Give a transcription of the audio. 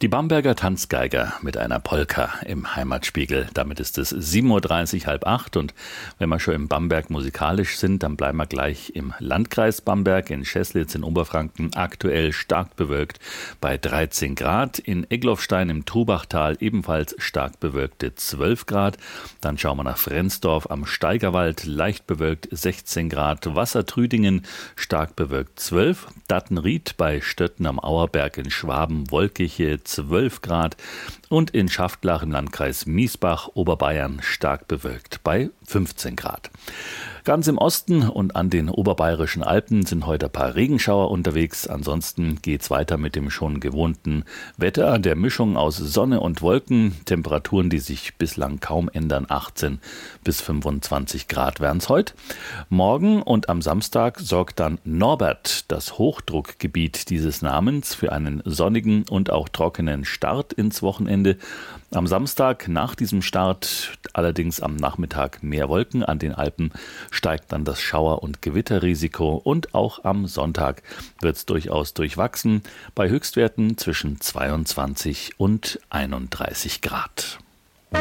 Die Bamberger Tanzgeiger mit einer Polka im Heimatspiegel. Damit ist es 7:30 Uhr, halb acht. Und wenn wir schon im Bamberg musikalisch sind, dann bleiben wir gleich im Landkreis Bamberg in Scheßlitz in Oberfranken. Aktuell stark bewölkt bei 13 Grad. In Egloffstein im Trubachtal ebenfalls stark bewölkte 12 Grad. Dann schauen wir nach Frensdorf am Steigerwald, leicht bewölkt 16 Grad. Wassertrüdingen stark bewölkt 12. Dattenried bei Stötten am Auerberg in Schwaben wolkig 12 Grad und in Schaftlach im Landkreis Miesbach, Oberbayern, stark bewölkt bei 15 Grad. Ganz im Osten und an den oberbayerischen Alpen sind heute ein paar Regenschauer unterwegs. Ansonsten geht's weiter mit dem schon gewohnten Wetter, der Mischung aus Sonne und Wolken. Temperaturen, die sich bislang kaum ändern, 18 bis 25 Grad wären's heute. Morgen und am Samstag sorgt dann Norbert, das Hochdruckgebiet dieses Namens, für einen sonnigen und auch trockenen Start ins Wochenende. Am Samstag nach diesem Start allerdings am Nachmittag mehr Wolken. An den Alpen steigt dann das Schauer- und Gewitterrisiko und auch am Sonntag wird es durchaus durchwachsen bei Höchstwerten zwischen 22 und 31 Grad.